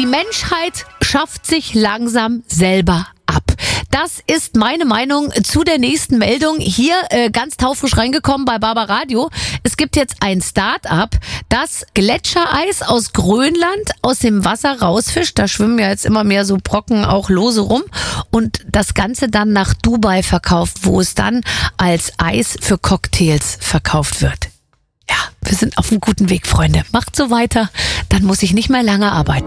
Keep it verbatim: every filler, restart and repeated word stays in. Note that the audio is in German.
Menschheit schafft sich langsam selber ab. Das ist meine Meinung zu der nächsten Meldung. Hier äh, ganz taufrisch reingekommen bei Barbaradio. Es gibt jetzt ein Start-up, das Gletschereis aus Grönland aus dem Wasser rausfischt. Da schwimmen ja jetzt immer mehr so Brocken auch lose rum. Und das Ganze dann nach Dubai verkauft, wo es dann als Eis für Cocktails verkauft wird. Ja, wir sind auf einem guten Weg, Freunde. Macht so weiter, dann muss ich nicht mehr lange arbeiten.